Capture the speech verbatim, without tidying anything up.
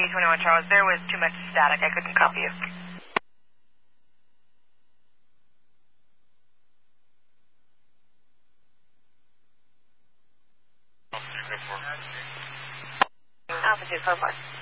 Copy twenty-one Charles. There was too much static. I couldn't copy you. Altitude four four.